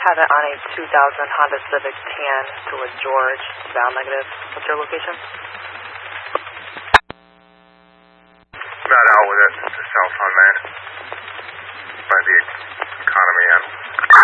have it on a 2000 Honda Civic tan to a George, val negative. What's your location? Not out with it, just south